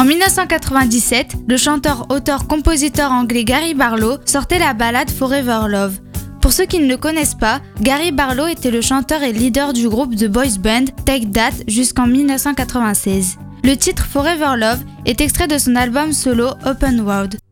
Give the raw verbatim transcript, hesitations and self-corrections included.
En dix-neuf cent quatre-vingt-dix-sept, le chanteur, auteur, compositeur anglais Gary Barlow sortait la ballade Forever Love. Pour ceux qui ne le connaissent pas, Gary Barlow était le chanteur et leader du groupe de boys band Take That jusqu'en dix-neuf cent quatre-vingt-seize. Le titre Forever Love est extrait de son album solo Open World.